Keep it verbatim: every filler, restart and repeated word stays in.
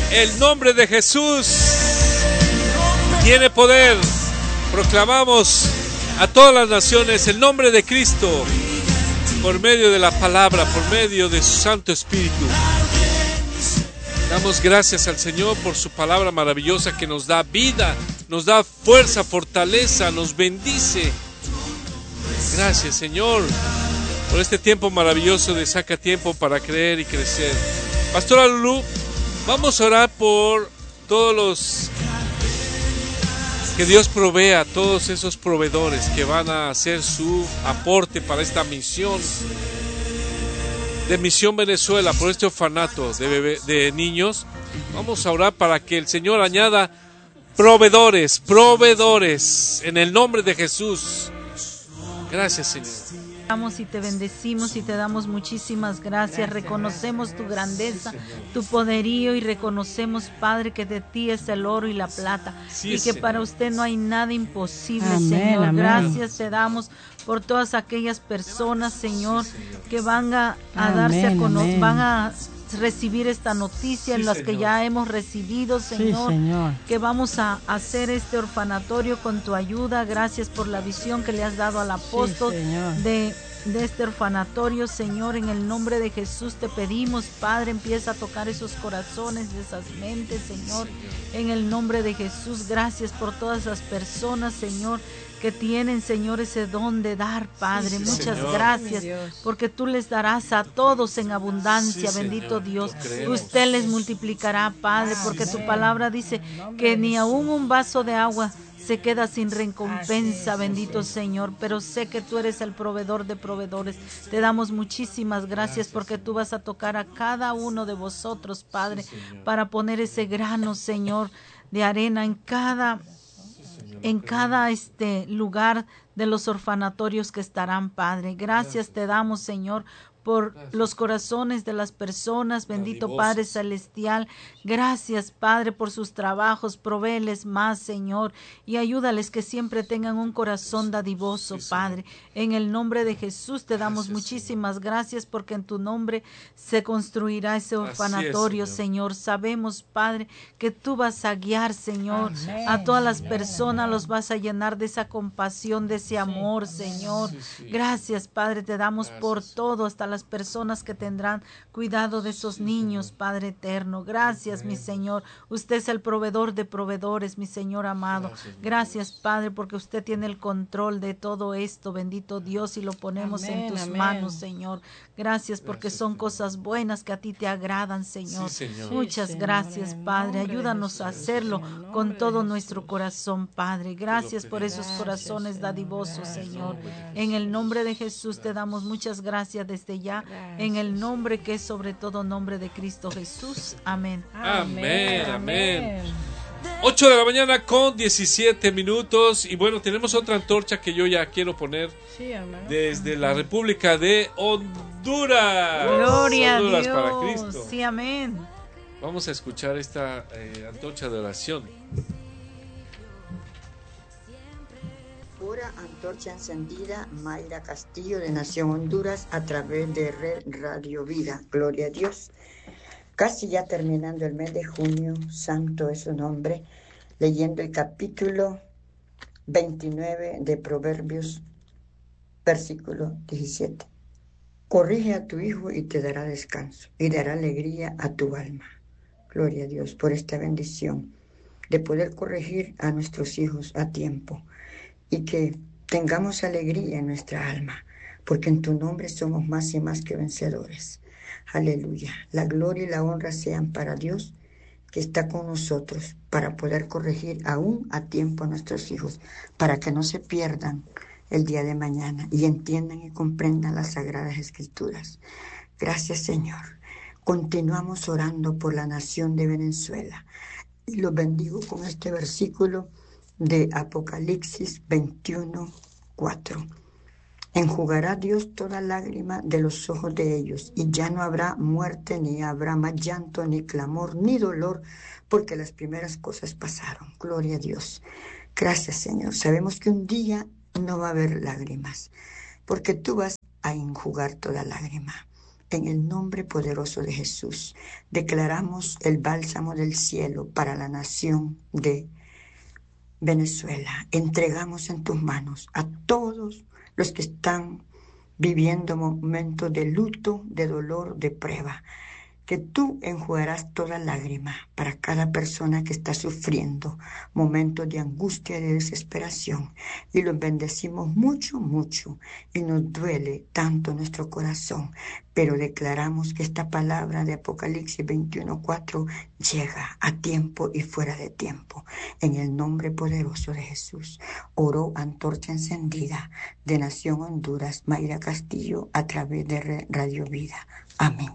El nombre de Jesús tiene poder. Proclamamos a todas las naciones el nombre de Cristo por medio de la palabra, por medio de su Santo Espíritu. Damos gracias al Señor por su palabra maravillosa que nos da vida, nos da fuerza, fortaleza, nos bendice. Gracias, Señor, por este tiempo maravilloso de Saca Tiempo para Creer y Crecer. Pastora Lulú, vamos a orar por todos los que Dios provea, todos esos proveedores que van a hacer su aporte para esta misión de Misión Venezuela, por este orfanato de, bebé, de niños. Vamos a orar para que el Señor añada proveedores, proveedores, en el nombre de Jesús. Gracias, Señor. Y te bendecimos y te damos muchísimas gracias. Reconocemos tu grandeza, tu poderío, y reconocemos, Padre, que de ti es el oro y la plata, sí, y que Señor, para usted no hay nada imposible. Amén, Señor. Amén. Gracias te damos por todas aquellas personas, Señor, sí, Señor, que van a, a amén, darse a conocer, van a recibir esta noticia, sí, en las Señor, que ya hemos recibido, Señor, sí, Señor, que vamos a hacer este orfanatorio con tu ayuda. Gracias por la visión que le has dado al apóstol, sí, de, de este orfanatorio, Señor. En el nombre de Jesús te pedimos, Padre, empieza a tocar esos corazones, esas mentes, Señor, en el nombre de Jesús. Gracias por todas las personas, Señor, que tienen, Señor, ese don de dar, Padre. Sí, muchas Señor, gracias, porque tú les darás a todos en abundancia, sí, bendito Señor, Dios. Usted les multiplicará, Padre, porque tu palabra dice que ni aún un vaso de agua se queda sin recompensa, bendito Señor, pero sé que tú eres el proveedor de proveedores. Te damos muchísimas gracias porque tú vas a tocar a cada uno de vosotros, Padre, para poner ese grano, Señor, de arena en cada en cada este lugar de los orfanatorios que estarán, Padre. Gracias te damos, Señor, por los corazones de las personas, bendito Padre Celestial. Gracias, Padre, por sus trabajos. Provéeles más, Señor, y ayúdales que siempre tengan un corazón dadivoso, Padre. En el nombre de Jesús te damos muchísimas gracias, porque en tu nombre se construirá ese orfanatorio, Señor. Sabemos, Padre, que tú vas a guiar, Señor, a todas las personas, los vas a llenar de esa compasión, de ese amor, Señor. Gracias, Padre, te damos por todo, hasta la las personas que tendrán cuidado de esos niños, Padre eterno. Gracias, mi Señor. Usted es el proveedor de proveedores, mi Señor amado. Gracias, Padre, porque usted tiene el control de todo esto, bendito Dios, y lo ponemos amén, en tus amén. manos, Señor. Gracias, porque gracias, son Señor. cosas buenas que a ti te agradan, Señor. Sí, Señor. Muchas sí, gracias, Señor. Padre. Ayúdanos a hacerlo con todo nuestro corazón, Padre. Gracias por esos corazones dadivosos, Señor. En el nombre de Jesús te damos muchas gracias desde ya. Gracias. En el nombre que es sobre todo nombre de Cristo Jesús. Amén. Amén, amén. ocho de la mañana con diecisiete minutos. Y bueno, tenemos otra antorcha que yo ya quiero poner sí, desde la República de Honduras. Gloria Honduras a Dios. Para Cristo. Sí, amén. Vamos a escuchar esta eh, antorcha de oración. Pura antorcha encendida, Mayra Castillo de Nación Honduras a través de Red Radio Vida. Gloria a Dios. Casi ya terminando el mes de junio, santo es su nombre, leyendo el capítulo veintinueve de Proverbios, versículo diecisiete. Corrige a tu hijo y te dará descanso y dará alegría a tu alma. Gloria a Dios por esta bendición de poder corregir a nuestros hijos a tiempo. Y que tengamos alegría en nuestra alma, porque en tu nombre somos más y más que vencedores. Aleluya. La gloria y la honra sean para Dios, que está con nosotros, para poder corregir aún a tiempo a nuestros hijos, para que no se pierdan el día de mañana y entiendan y comprendan las Sagradas Escrituras. Gracias, Señor. Continuamos orando por la nación de Venezuela. Y los bendigo con este versículo de Apocalipsis veintiuno, cuatro. Enjugará Dios toda lágrima de los ojos de ellos, y ya no habrá muerte, ni habrá más llanto, ni clamor, ni dolor, porque las primeras cosas pasaron. Gloria a Dios. Gracias, Señor. Sabemos que un día no va a haber lágrimas, porque tú vas a enjugar toda lágrima. En el nombre poderoso de Jesús, declaramos el bálsamo del cielo para la nación de Venezuela. Entregamos en tus manos a todos los que están viviendo momentos de luto, de dolor, de prueba, que tú enjugarás toda lágrima para cada persona que está sufriendo momentos de angustia y de desesperación. Y los bendecimos mucho, mucho. Y nos duele tanto nuestro corazón. Pero declaramos que esta palabra de Apocalipsis veintiuno cuatro llega a tiempo y fuera de tiempo. En el nombre poderoso de Jesús. Oró Antorcha Encendida de Nación Honduras, Mayra Castillo, a través de Radio Vida. Amén.